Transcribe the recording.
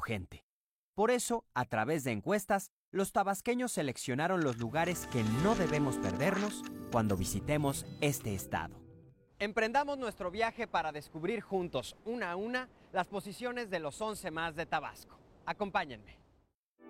gente. Por eso, a través de encuestas, los tabasqueños seleccionaron los lugares que no debemos perdernos cuando visitemos este estado. Emprendamos nuestro viaje para descubrir juntos, una a una, las posiciones de los 11 más de Tabasco. Acompáñenme.